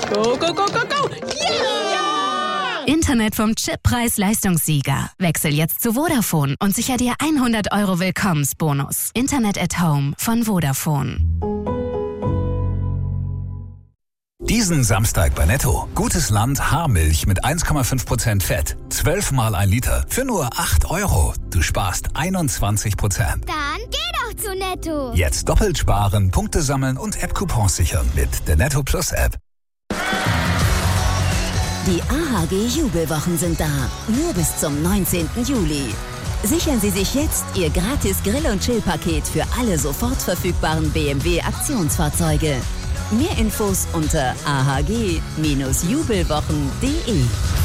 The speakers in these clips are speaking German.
Go, go, go, go, go! Yeah! Internet vom Chippreis-Leistungssieger. Wechsel jetzt zu Vodafone und sicher dir 100 € Willkommensbonus. Internet at Home von Vodafone. Diesen Samstag bei Netto. Gutes Land Haarmilch mit 1,5% Fett. 12 mal 1 Liter für nur 8 €. Du sparst 21%. Dann geh doch zu Netto. Jetzt doppelt sparen, Punkte sammeln und App-Coupons sichern mit der Netto Plus App. Die AHG Jubelwochen sind da. Nur bis zum 19. Juli. Sichern Sie sich jetzt Ihr gratis Grill- und Chill-Paket für alle sofort verfügbaren BMW-Aktionsfahrzeuge. Mehr Infos unter ahg-jubelwochen.de.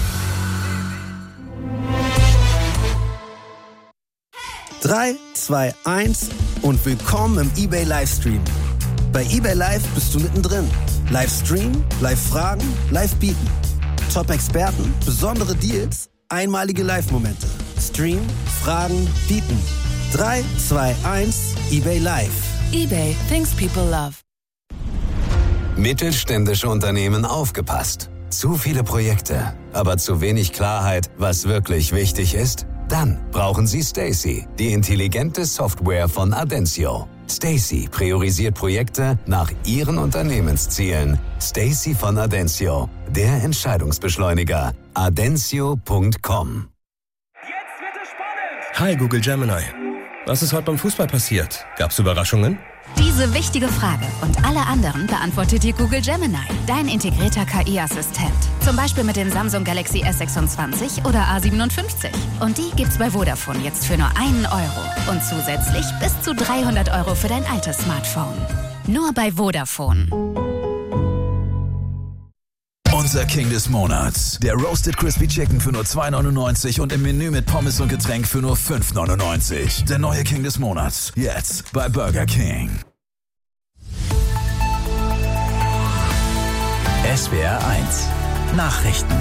3, 2, 1 und willkommen im eBay Livestream. Bei eBay Live bist du mittendrin. Livestream, Live-Fragen, Live-Bieten. Top-Experten, besondere Deals, einmalige Live-Momente. Stream, Fragen, Bieten. 3, 2, 1, eBay Live. eBay, things people love. Mittelständische Unternehmen aufgepasst. Zu viele Projekte, aber zu wenig Klarheit, was wirklich wichtig ist? Dann brauchen Sie Stacey, die intelligente Software von Adensio. Stacey priorisiert Projekte nach Ihren Unternehmenszielen. Stacey von Adensio, der Entscheidungsbeschleuniger. Adensio.com. Jetzt wird es spannend! Hi Google Gemini. Was ist heute beim Fußball passiert? Gab's Überraschungen? Diese wichtige Frage und alle anderen beantwortet dir Google Gemini, dein integrierter KI-Assistent. Zum Beispiel mit dem Samsung Galaxy S26 oder A57. Und die gibt's bei Vodafone jetzt für nur 1 € und zusätzlich bis zu 300 € für dein altes Smartphone. Nur bei Vodafone. Unser King des Monats. Der Roasted Crispy Chicken für nur 2,99 und im Menü mit Pommes und Getränk für nur 5,99. Der neue King des Monats. Jetzt bei Burger King. SWR 1 Nachrichten.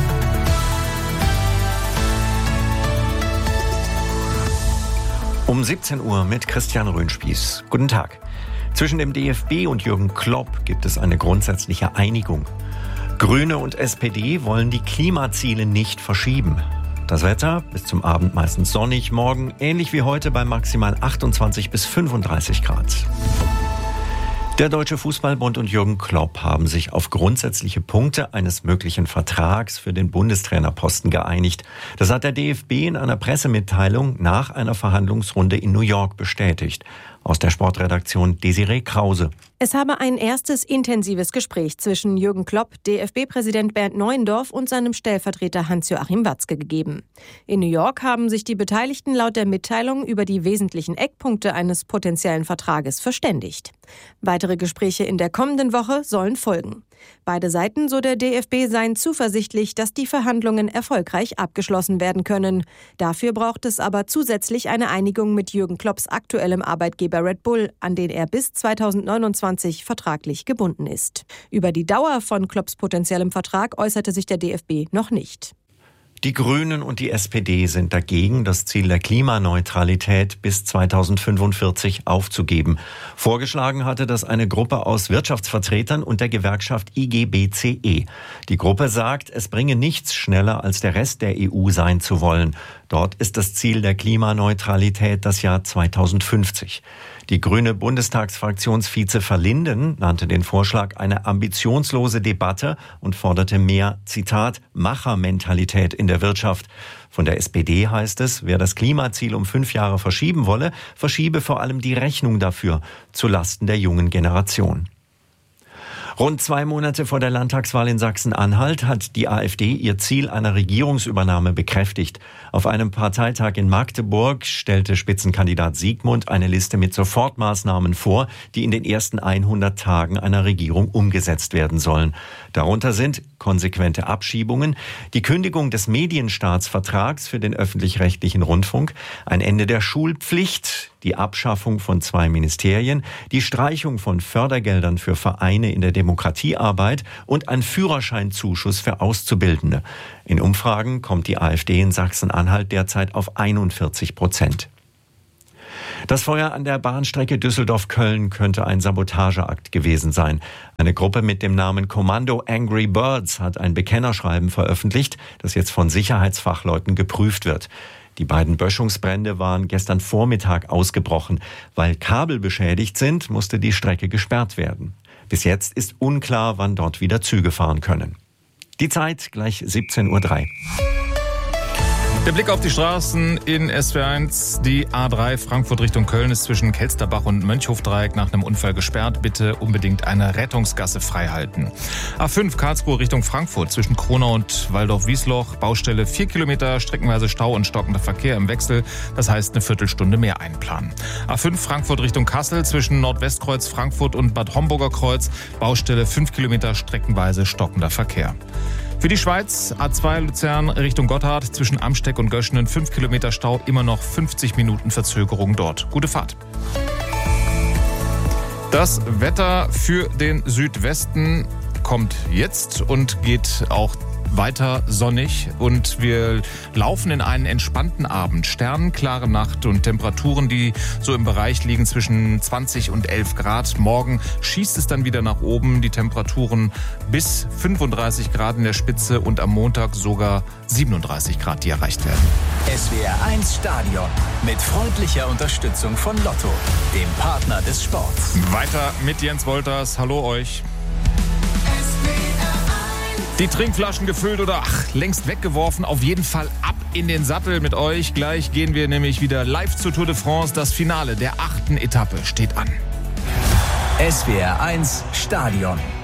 Um 17 Uhr mit Christian Röhnspieß. Guten Tag. Zwischen dem DFB und Jürgen Klopp gibt es eine grundsätzliche Einigung. Grüne und SPD wollen die Klimaziele nicht verschieben. Das Wetter bis zum Abend meistens sonnig, morgen ähnlich wie heute bei maximal 28 bis 35 Grad. Der Deutsche Fußballbund und Jürgen Klopp haben sich auf grundsätzliche Punkte eines möglichen Vertrags für den Bundestrainerposten geeinigt. Das hat der DFB in einer Pressemitteilung nach einer Verhandlungsrunde in New York bestätigt. Aus der Sportredaktion Desiree Krause. Es habe ein erstes intensives Gespräch zwischen Jürgen Klopp, DFB-Präsident Bernd Neuendorf und seinem Stellvertreter Hans-Joachim Watzke gegeben. In New York haben sich die Beteiligten laut der Mitteilung über die wesentlichen Eckpunkte eines potenziellen Vertrages verständigt. Weitere Gespräche in der kommenden Woche sollen folgen. Beide Seiten, so der DFB, seien zuversichtlich, dass die Verhandlungen erfolgreich abgeschlossen werden können. Dafür braucht es aber zusätzlich eine Einigung mit Jürgen Klopps aktuellem Arbeitgeber Red Bull, an den er bis 2029 vertraglich gebunden ist. Über die Dauer von Klopps potenziellem Vertrag äußerte sich der DFB noch nicht. Die Grünen und die SPD sind dagegen, das Ziel der Klimaneutralität bis 2045 aufzugeben. Vorgeschlagen hatte das eine Gruppe aus Wirtschaftsvertretern und der Gewerkschaft IGBCE. Die Gruppe sagt, es bringe nichts, schneller als der Rest der EU sein zu wollen. Dort ist das Ziel der Klimaneutralität das Jahr 2050. Die grüne Bundestagsfraktionsvize Verlinden nannte den Vorschlag eine ambitionslose Debatte und forderte mehr, Zitat, Machermentalität in der Wirtschaft. Von der SPD heißt es, wer das Klimaziel um 5 Jahre verschieben wolle, verschiebe vor allem die Rechnung dafür zu Lasten der jungen Generation. Rund 2 Monate vor der Landtagswahl in Sachsen-Anhalt hat die AfD ihr Ziel einer Regierungsübernahme bekräftigt. Auf einem Parteitag in Magdeburg stellte Spitzenkandidat Siegmund eine Liste mit Sofortmaßnahmen vor, die in den ersten 100 Tagen einer Regierung umgesetzt werden sollen. Darunter sind konsequente Abschiebungen, die Kündigung des Medienstaatsvertrags für den öffentlich-rechtlichen Rundfunk, ein Ende der Schulpflicht, die Abschaffung von 2 Ministerien, die Streichung von Fördergeldern für Vereine in der Demokratiearbeit und ein Führerscheinzuschuss für Auszubildende. In Umfragen kommt die AfD in Sachsen-Anhalt derzeit auf 41%. Das Feuer an der Bahnstrecke Düsseldorf-Köln könnte ein Sabotageakt gewesen sein. Eine Gruppe mit dem Namen Kommando Angry Birds hat ein Bekennerschreiben veröffentlicht, das jetzt von Sicherheitsfachleuten geprüft wird. Die beiden Böschungsbrände waren gestern Vormittag ausgebrochen. Weil Kabel beschädigt sind, musste die Strecke gesperrt werden. Bis jetzt ist unklar, wann dort wieder Züge fahren können. Die Zeit gleich 17:03 Uhr. Der Blick auf die Straßen in SW1. Die A3 Frankfurt Richtung Köln ist zwischen Kelsterbach und Mönchhofdreieck nach einem Unfall gesperrt. Bitte unbedingt eine Rettungsgasse freihalten. A5 Karlsruhe Richtung Frankfurt zwischen Kronau und Waldorf-Wiesloch. Baustelle 4 Kilometer, streckenweise Stau und stockender Verkehr im Wechsel. Das heißt eine Viertelstunde mehr einplanen. A5 Frankfurt Richtung Kassel zwischen Nordwestkreuz Frankfurt und Bad Homburger Kreuz. Baustelle 5 Kilometer, streckenweise stockender Verkehr. Für die Schweiz A2 Luzern Richtung Gotthard zwischen Amsteck und Göschenen 5 Kilometer Stau, immer noch 50 Minuten Verzögerung dort. Gute Fahrt. Das Wetter für den Südwesten kommt jetzt und geht auch weiter sonnig und wir laufen in einen entspannten Abend. Sternenklare Nacht und Temperaturen, die so im Bereich liegen zwischen 20 und 11 Grad. Morgen schießt es dann wieder nach oben. Die Temperaturen bis 35 Grad in der Spitze und am Montag sogar 37 Grad, die erreicht werden. SWR 1 Stadion mit freundlicher Unterstützung von Lotto, dem Partner des Sports. Weiter mit Jens Wolters. Hallo euch. Die Trinkflaschen gefüllt oder längst weggeworfen, auf jeden Fall ab in den Sattel mit euch. Gleich gehen wir nämlich wieder live zur Tour de France. Das Finale der 8. Etappe steht an. SWR 1 Stadion.